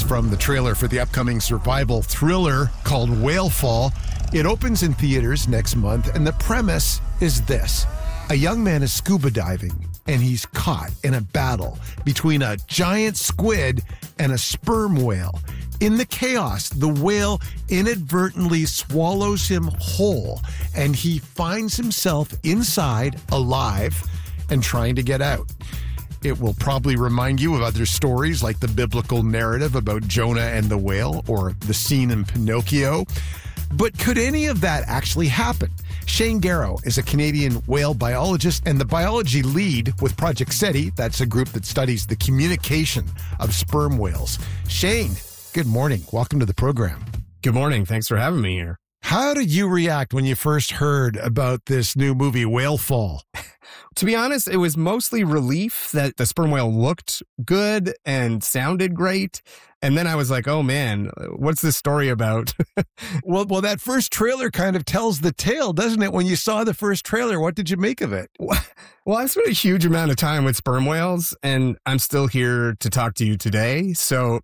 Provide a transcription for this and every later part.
is from the trailer for the upcoming survival thriller called Whalefall. It opens in theaters next month, and the premise is this. A young man is scuba diving, and he's caught in a battle between a giant squid and a sperm whale. In the chaos, the whale inadvertently swallows him whole, and he finds himself inside, alive, and trying to get out. It will probably remind you of other stories like the biblical narrative about Jonah and the whale or the scene in Pinocchio. But could any of that actually happen? Shane Garrow is a Canadian whale biologist and the biology lead with Project SETI. That's a group that studies the communication of sperm whales. Shane, good morning. Welcome to the program. Good morning. Thanks for having me here. How did you react when you first heard about this new movie, Whalefall? To be honest, it was mostly relief that the sperm whale looked good and sounded great. And then I was like, oh man, what's this story about? Well, that first trailer kind of tells the tale, doesn't it? When you saw the first trailer, what did you make of it? Well, I've spent a huge amount of time with sperm whales, and I'm still here to talk to you today. So,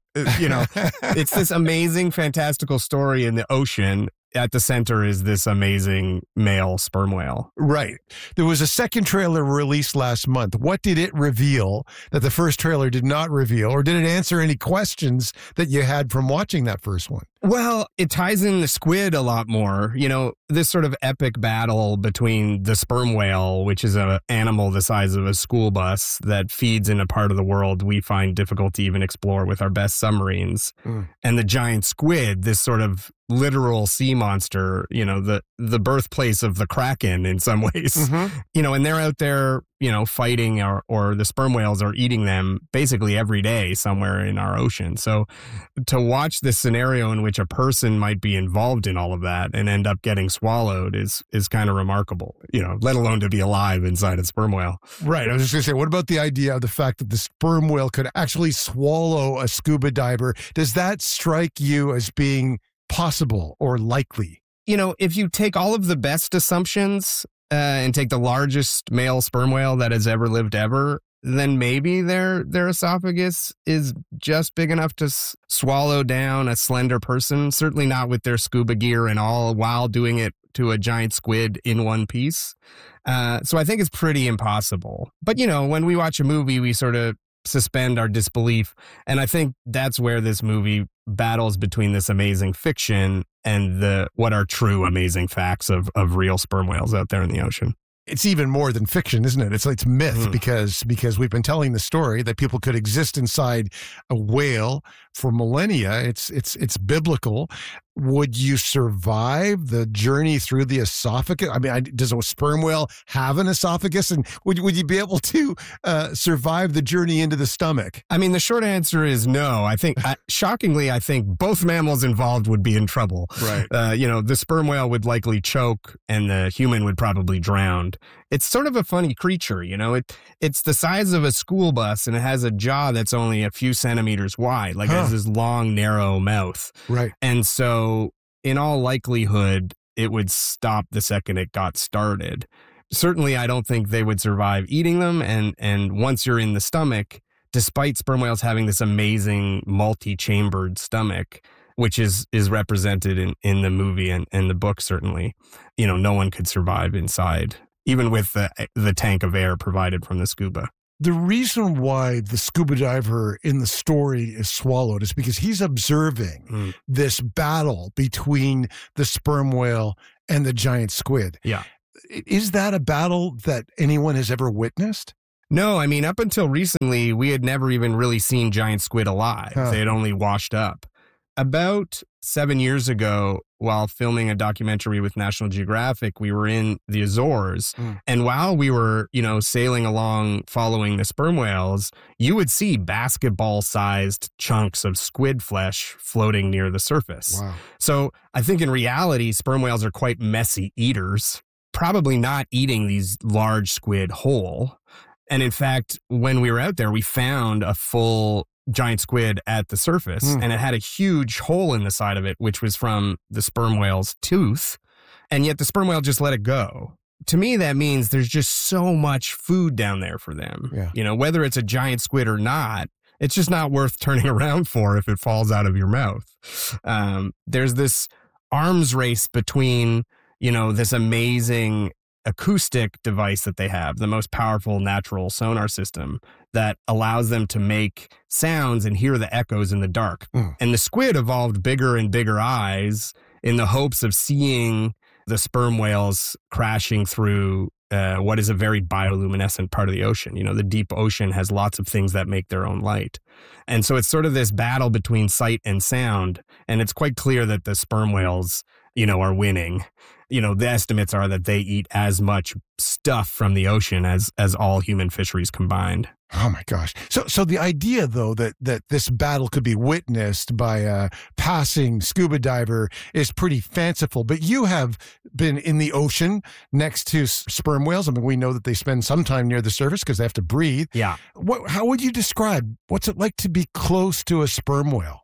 it's this amazing, fantastical story in the ocean. At the center is this amazing male sperm whale. Right. There was a second trailer released last month. What did it reveal that the first trailer did not reveal, or did it answer any questions that you had from watching that first one? Well, it ties in the squid a lot more. This sort of epic battle between the sperm whale, which is an animal the size of a school bus that feeds in a part of the world we find difficult to even explore with our best submarines, and the giant squid, this sort of literal sea monster, the birthplace of the Kraken in some ways, and they're out there, fighting or the sperm whales are eating them basically every day somewhere in our ocean. So to watch this scenario in which a person might be involved in all of that and end up getting swallowed is kind of remarkable, let alone to be alive inside a sperm whale. Right. I was just going to say, what about the idea of the fact that the sperm whale could actually swallow a scuba diver? Does that strike you as being possible or likely? If you take all of the best assumptions and take the largest male sperm whale that has ever lived ever, then maybe their esophagus is just big enough to swallow down a slender person, certainly not with their scuba gear and all, while doing it to a giant squid in one piece. So I think it's pretty impossible. But, when we watch a movie, we sort of suspend our disbelief. And I think that's where this movie battles between this amazing fiction and what are true amazing facts of real sperm whales out there in the ocean. It's even more than fiction, isn't it? It's myth because we've been telling the story that people could exist inside a whale for millennia. It's biblical. Would you survive the journey through the esophagus? I mean, does a sperm whale have an esophagus? And would you be able to survive the journey into the stomach? I mean, the short answer is no. I think, shockingly, I think both mammals involved would be in trouble. Right. The sperm whale would likely choke and the human would probably drown. It's sort of a funny creature, It's the size of a school bus and it has a jaw that's only a few centimeters wide, it has this long, narrow mouth. Right. And so in all likelihood, it would stop the second it got started. Certainly, I don't think they would survive eating them. And once you're in the stomach, despite sperm whales having this amazing multi-chambered stomach, which is represented in the movie and the book, certainly, no one could survive inside, even with the tank of air provided from the scuba. The reason why the scuba diver in the story is swallowed is because he's observing this battle between the sperm whale and the giant squid. Yeah. Is that a battle that anyone has ever witnessed? No, I mean, up until recently, we had never even really seen giant squid alive. They had only washed up. About 7 years ago, while filming a documentary with National Geographic, we were in the Azores. And while we were, sailing along following the sperm whales, you would see basketball-sized chunks of squid flesh floating near the surface. Wow. So I think in reality, sperm whales are quite messy eaters, probably not eating these large squid whole. And in fact, when we were out there, we found a full giant squid at the surface, and it had a huge hole in the side of it, which was from the sperm whale's tooth. And yet the sperm whale just let it go. To me, that means there's just so much food down there for them. Yeah. Whether it's a giant squid or not, it's just not worth turning around for if it falls out of your mouth. There's this arms race between, this amazing acoustic device that they have, the most powerful natural sonar system that allows them to make sounds and hear the echoes in the dark. And the squid evolved bigger and bigger eyes in the hopes of seeing the sperm whales crashing through what is a very bioluminescent part of the ocean. The deep ocean has lots of things that make their own light. And so it's sort of this battle between sight and sound. And it's quite clear that the sperm whales, are winning. The estimates are that they eat as much stuff from the ocean as all human fisheries combined. Oh my gosh. So the idea though that this battle could be witnessed by a passing scuba diver is pretty fanciful, but you have been in the ocean next to sperm whales. I mean, we know that they spend some time near the surface because they have to breathe. Yeah. How would you describe what's it like to be close to a sperm whale?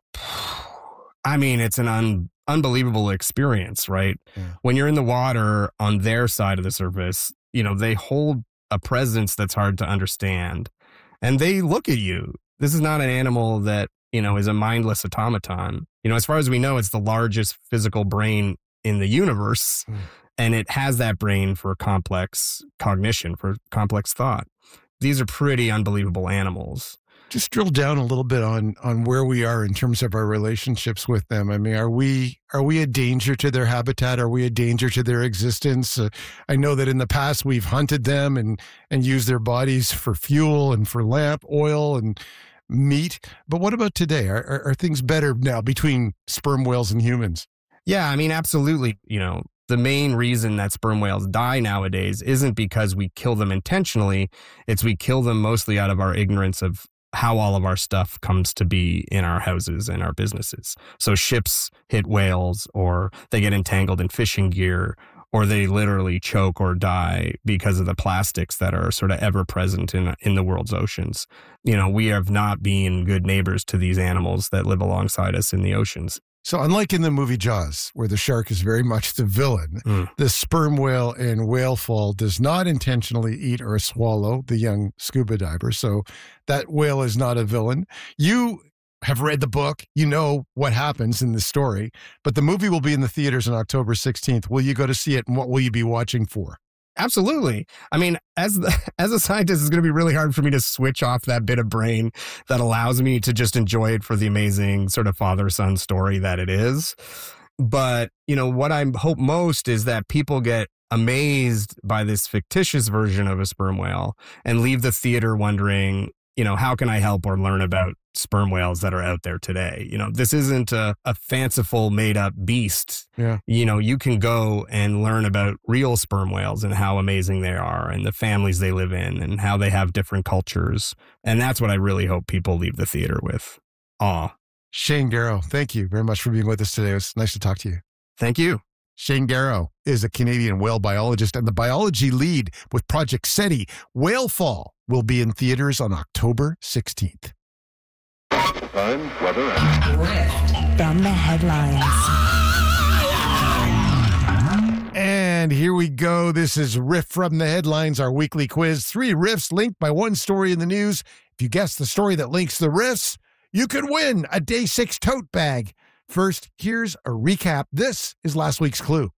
I mean, it's an unbelievable experience, right? Yeah. When you're in the water on their side of the surface, they hold a presence that's hard to understand. And they look at you. This is not an animal that, is a mindless automaton. As far as we know, it's the largest physical brain in the universe. And it has that brain for complex cognition, for complex thought. These are pretty unbelievable animals. Just drill down a little bit on where we are in terms of our relationships with them. I mean, are we a danger to their habitat? Are we a danger to their existence? I know that in the past we've hunted them and used their bodies for fuel and for lamp oil and meat. But what about today? Are things better now between sperm whales and humans? Yeah, I mean, absolutely. The main reason that sperm whales die nowadays isn't because we kill them intentionally. It's we kill them mostly out of our ignorance of how all of our stuff comes to be in our houses and our businesses. So ships hit whales, or they get entangled in fishing gear, or they literally choke or die because of the plastics that are sort of ever present in the world's oceans. We have not been good neighbors to these animals that live alongside us in the oceans. So unlike in the movie Jaws, where the shark is very much the villain, the sperm whale in Whale Fall does not intentionally eat or swallow the young scuba diver. So that whale is not a villain. You have read the book. You know what happens in the story. But the movie will be in the theaters on October 16th. Will you go to see it, and what will you be watching for? Absolutely. I mean, as a scientist, it's going to be really hard for me to switch off that bit of brain that allows me to just enjoy it for the amazing sort of father-son story that it is. But, what I hope most is that people get amazed by this fictitious version of a sperm whale and leave the theater wondering, how can I help or learn about sperm whales that are out there today? This isn't a fanciful made up beast. Yeah. You can go and learn about real sperm whales and how amazing they are and the families they live in and how they have different cultures. And that's what I really hope people leave the theater with. Awe. Shane Garrow, thank you very much for being with us today. It was nice to talk to you. Thank you. Shane Garrow is a Canadian whale biologist and the biology lead with Project SETI. Whale Fall will be in theaters on October 16th. Time, weather, and Riff from the headlines. And here we go. This is Riff from the Headlines, our weekly quiz. 3 riffs linked by one story in the news. If you guess the story that links the riffs, you could win a Day 6 tote bag. First, here's a recap. This is last week's clue.